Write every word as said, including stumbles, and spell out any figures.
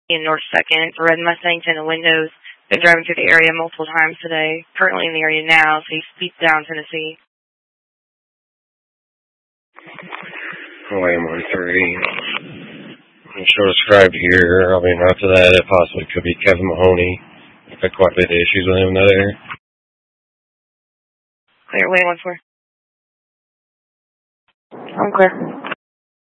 in North second. Red Mustang, tinted windows. Been driving through the area multiple times today. Currently in the area now, so he's speeds down Tennessee. William one three. Show described here. I mean, after that, it possibly could be Kevin Mahoney. I've had quite a bit of issues with him in that area. Clear, William one four. I'm clear.